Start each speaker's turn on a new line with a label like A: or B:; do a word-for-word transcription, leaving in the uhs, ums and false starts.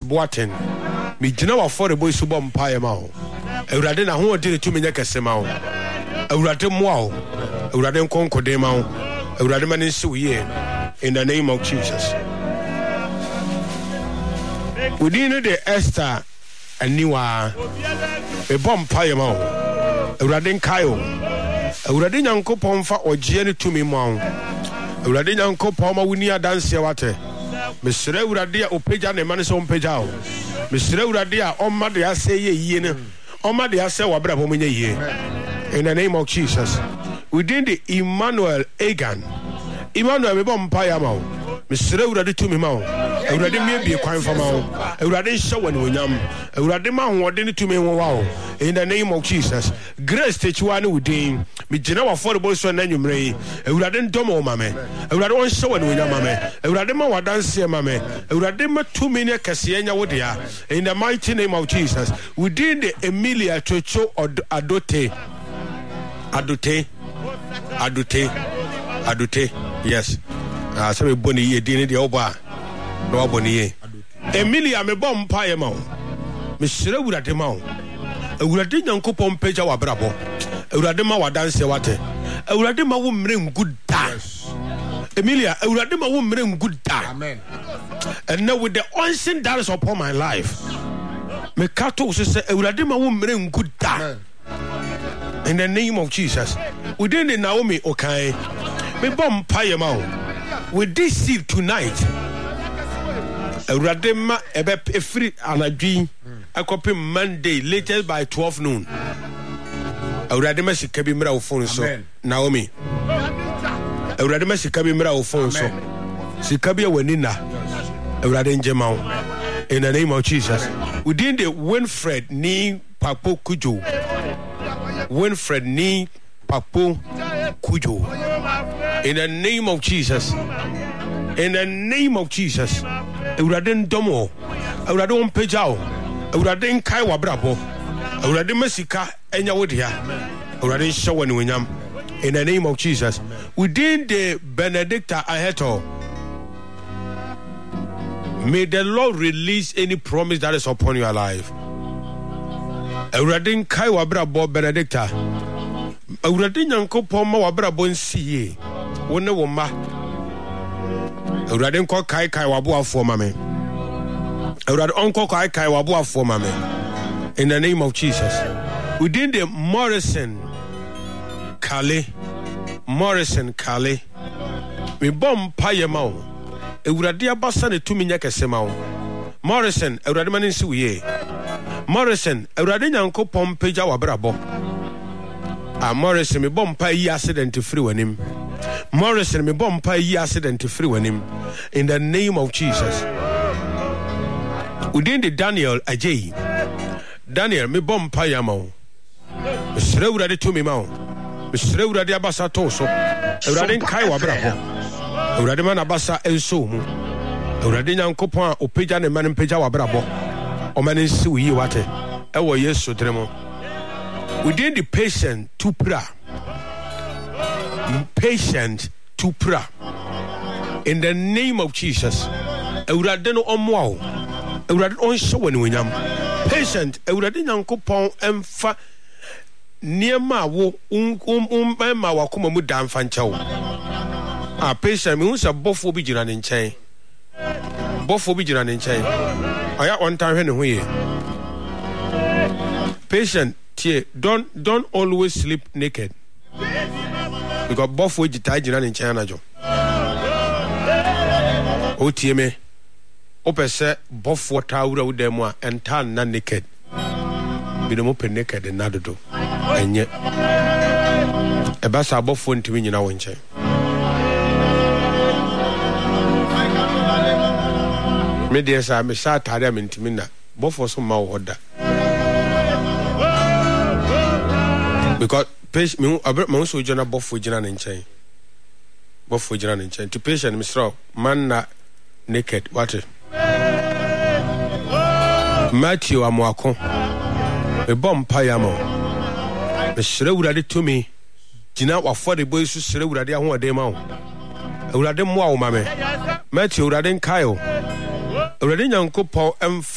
A: Boaten me gina wa for the boy so bom pae ma ho Awurade na ho odi to me nya kese ma ho Awurade mo a ho Awurade nkonkode ma ho Awurade ma nsi wo ye in the name of Jesus. Within the Esther aniwa e bom pae ma ho Awurade nkayo Awurade nyankopon fa ogie ne tumi ma ho Awurade nyankopon ma wuni adanse wate mesre Awurade a opeja ne mane so opeja ho mesre Awurade a omma de ase ye yie ne omma de ase wabra bo menye yie in the name of Jesus. Within the Emmanuel Egan Emmanuel me bom pae ma ho mesre Awurade tumi ma ho Awurade me bi kwan fa ma ho Awurade hye wani onyam Awurade ma ho de ne tumi ho wa ho in the name of Jesus. Grace teachwa ne wudin me gina wa for the boy so na nwumre Awurade ndomo ma me Awurade won hye wani onyam ma me Awurade ma wadanse ma me Awurade ma tumi ne kase anya wo dia in the mighty name of Jesus. Within the Emilia Chocho Adote Adote Adote Adote yes ah so me boni ye din de oba no boni ye Emilia me bom pae ma wo me sire Awurade ma wo Awurade nyankopon peja wa brabo Awurade ma wadanse wate Awurade ma wo mre nguda Emilia Awurade ma wo mre nguda amen. And now with the unseen that is upon my life me kato so say Awurade ma wo mre nguda in the name of Jesus. Within the Naomi okay me bom pae ma wo with this seed tonight Awurade ma ebe efri anadwi akope Monday latest by twelve noon Awurade ma sika bi mra wo phone so Naomi Awurade ma sika bi mra wo phone so sika bi wani na Awurade njema wo in the name of Jesus. Within the Winfred ni Papo Kujo Winfred ni Papo Kujo in the name of Jesus. In the name of Jesus. Awurade ndomo Awurade on pejao Awurade nkai wa brabo Awurade masika enya wodia Awurade hye wani wonyam in the name of Jesus. Within the Benedicta Aheto, may the Lord release any promise that is upon your life. Awurade nkai wa brabo Benedicta Awurade nyankopon ma wa brabo nsiye wone wo ma Awurade nko kai kai wa boafo ma me Awurade onko kai kai wa boafo ma me in the name of Jesus. Within the Morrison Kale Morrison Kale we bom paye ma wo Awurade abasa ne tumi nya kese ma wo Morrison Awurade mani nsi wiye Morrison Awurade nyankopon peja wa brabo ah Morrison me bom pa yi accident free wanim Morrison me bom pa yi accident free wanim in the name of Jesus. Within the Daniel Ajay Daniel me bom pa ya ma wo mesre Awurade tumi ma wo mesre Awurade abasa to so Awurade nkai wa brabo Awurade ma na abasa enso mu Awurade nyankopon a opeja ne man peja wa brabo o man nsi wi wate e wo Yesu dremo. Within the patient to pray patient to pray in the name of Jesus. Awurade no omwa Awurade on show wani wonyam patient Awurade nyankopon emfa niema wo um um ma wakoma mu damfa nchawo ah patient me hu se bofo bi gira ne nchen bofo bi gira ne nchen aya on time hwe ne ho ye patient tie don't don't always sleep naked because bofo gita gira ne nchen anajo o tie me o pese bofo ta wura wo dem a enta na naked bi no mo pe naked na dodo enye eba sa bofo ntimi nyina wo nchen me dey sa me sa tare am ntimi na bofo so ma wo hoda because page me me so jona bofo gina ne nchen bofo gina ne nchen to patient me straw man na naked what Matthew amwako me bom payamo me sere Awurade to me gina wa for the boy su sere Awurade ahode ma wo Awurade mo a wo ma me Matthew Awurade nkae wo Awurade nyankopon em